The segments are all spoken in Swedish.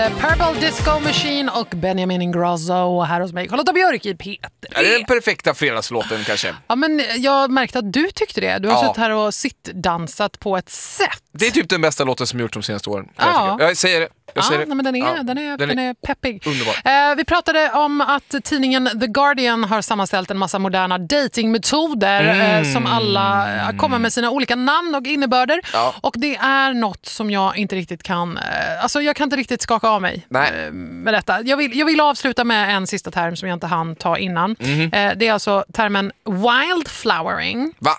Purple Disco Machine och Benjamin Ingrosso här hos mig. Charlotta Björk i P3. Är det den perfekta fredagslåten kanske? Ja, men jag märkte att du tyckte det. Du har suttit här och sittdansat på ett sätt. Det är typ den bästa låten som gjorts de senaste åren. Ja. Jag säger det. Nej, men den är peppig. Underbar. Vi pratade om att tidningen The Guardian har sammanställt en massa moderna datingmetoder som alla kommer med sina olika namn och innebörder. Ja. Och det är något som jag inte riktigt kan... Alltså jag kan inte riktigt skaka av mig med detta. Jag vill avsluta med en sista term som jag inte hann ta innan. Det är alltså termen wildflowering. Va?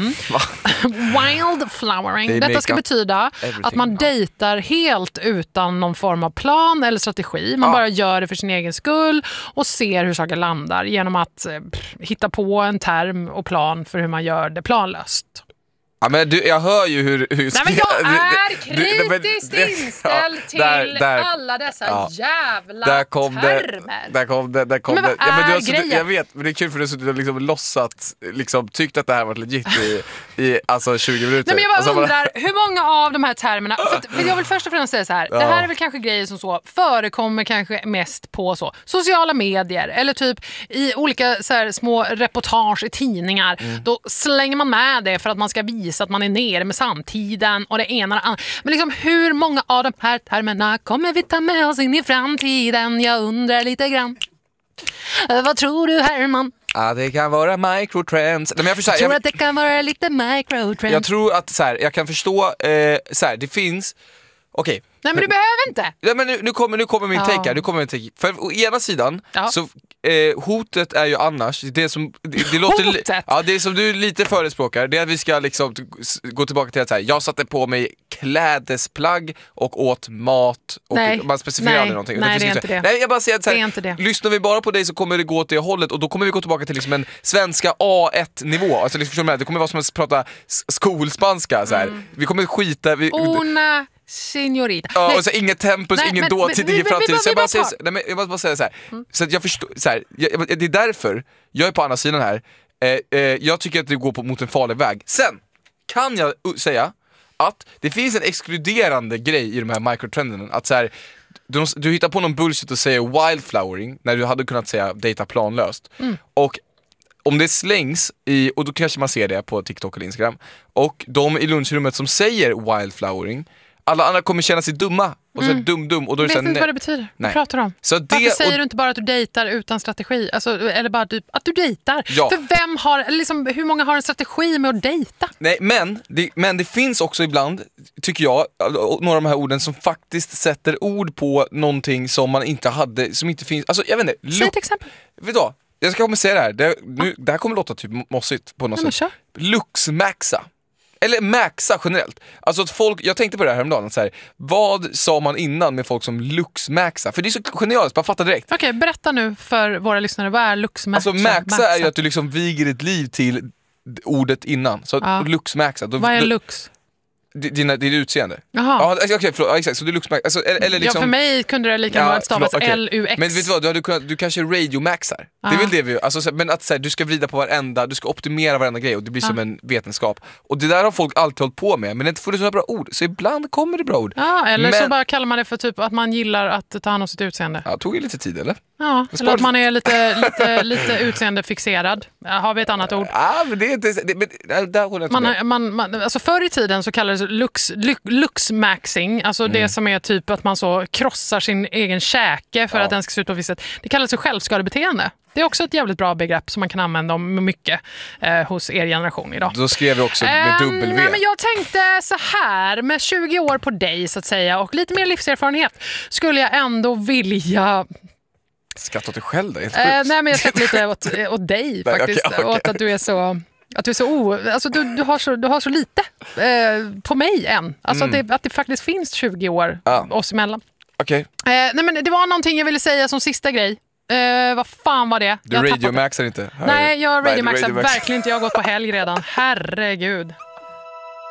Wildflowering. Detta ska betyda att man dejtar helt utan någon form av plan eller strategi. Man bara gör det för sin egen skull och ser hur saker landar genom att hitta på en term och plan för hur man gör det planlöst. Ja, men jag hör ju hur nej, men jag är kritiskt inställd till alla dessa jävla termer. Där kom det. Men vad är grejen? Jag vet, men det är kul för du har liksom låtsat, liksom, tyckt att det här var legit i alltså 20 minuter. Nej, men jag bara undrar, hur många av de här termerna... För jag vill först och främst säga så här. Det här är väl kanske grejer som så förekommer kanske mest på så sociala medier eller typ i olika så här, små reportage i tidningar. Då slänger man med det för att man ska visa att man är nere med samtiden och det ena och andra. Men liksom hur många av de här termerna kommer vi ta med oss in i framtiden? Jag undrar lite grann. Vad tror du, Herman? Ja, det kan vara microtrends. Nej, men jag tror att det kan vara lite microtrends. Jag tror att så här, jag kan förstå så här, det finns... Okej. Nej, men du behöver inte. Ja, men nu kommer min take här. Nu kommer min take. För å ena sidan så hotet är ju annars det som det låter hotet? Ja, det som du lite förespråkar, det är att vi ska liksom gå tillbaka till att så här, jag satte på mig klädesplagg och åt mat och man specificerar någonting. Nej, det är inte det. Nej, jag bara säger att så här, det är inte det. Lyssnar vi bara på dig så kommer det gå åt det hållet och då kommer vi gå tillbaka till liksom en svenska A1-nivå. Alltså liksom, det kommer vara som att prata skolspanska så här. Vi kommer skita Signorita. Ja, och så inget tempus, ingen dåtid, ingen framtid. Så jag måste bara säga så här. Så att jag förstår så här, det är därför jag är på andra sidan här. Jag tycker att det går mot en farlig väg. Sen kan jag säga att det finns en exkluderande grej i de här microtrenderna, att så här, du hittar på någon bullshit och säger wildflowering när du hade kunnat säga data planlöst. Och om det slängs och då kanske man ser det på TikTok eller Instagram, och de i lunchrummet som säger wildflowering, alla andra kommer känna sig dumma och så dum och då är det vet inte vad det betyder. Vad pratar du om? Varför säger du inte bara att du dejtar utan strategi? Alltså, eller bara att du dejtar? Ja. För vem har, liksom, hur många har en strategi med att dejta? Nej, men det finns också ibland, tycker jag, några av de här orden som faktiskt sätter ord på någonting som man inte hade, som inte finns. Alltså, jag vet inte. Säg ett exempel. Vet du vad? Jag ska komma säga det här. Det här kommer låta typ mossigt på något sätt. Luxmaxa. Eller maxa generellt. Alltså att folk, jag tänkte på det här häromdagen så här, vad sa man innan med folk som luxmaxa? För det är så genialiskt, bara fatta direkt. Okej, berätta nu för våra lyssnare, vad är luxmaxa? Alltså maxa är ju att du liksom viger ditt liv till ordet innan. Så luxmaxa. Vad är lux? Ditt utseende. Jaha. Ja, okej, exakt. Så du luxmax, alltså, eller liksom, ja, för mig kunde det lika gärna stavas LUX. Men vet du vad, du kanske radiomaxar. Det är väl det vi, alltså, men att så här, du ska vrida på varenda, du ska optimera varenda grej och det blir som en vetenskap. Och det där har folk alltid hållit på med, men det är inte funnits några bra ord. Så ibland kommer det bra ord. Ja, eller så bara kallar man det för typ att man gillar att ta hand om sitt utseende. Ja, tog ju lite tid, eller? Ja, eller att man är lite utseendefixerad. Har vi ett annat ord? Ja, men det är inte... där håller jag inte med. Alltså förr i tiden så kallades det luxmaxing. Alltså det som är typ att man så krossar sin egen käke för att den ska se ut på visst sätt. Det kallas för självskadebeteende. Det är också ett jävligt bra begrepp som man kan använda om mycket hos er generation idag. Då skrev vi också med W. Nej, men jag tänkte så här, med 20 år på dig så att säga och lite mer livserfarenhet skulle jag ändå vilja... Skratta åt dig själv då? Nej, men jag skrattar lite åt dig faktiskt. Okay. Åt att du är så... Alltså du har så lite på mig än. Alltså att det faktiskt finns 20 år oss emellan. Okej. Nej, men det var någonting jag ville säga som sista grej. Vad fan var det? Du radiomaxar inte? Nej, jag radiomaxar verkligen inte. Jag har gått på helg redan. Herregud.